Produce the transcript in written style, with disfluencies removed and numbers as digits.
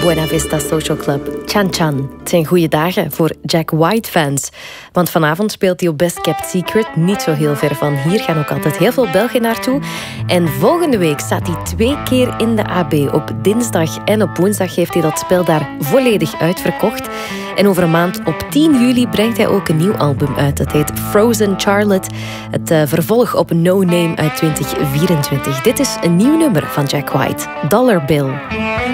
Buena Vista Social Club, Chan Chan. Het zijn goede dagen voor Jack White-fans. Want vanavond speelt hij op Best Kept Secret, niet zo heel ver van hier. Gaan ook altijd heel veel Belgen naartoe. En volgende week staat hij 2 keer in de AB. Op dinsdag en op woensdag heeft hij dat spel daar volledig uitverkocht. En over een maand, op 10 juli, brengt hij ook een nieuw album uit. Dat heet Frozen Charlotte. Het vervolg op No Name uit 2024. Dit is een nieuw nummer van Jack White, Dollar Bill.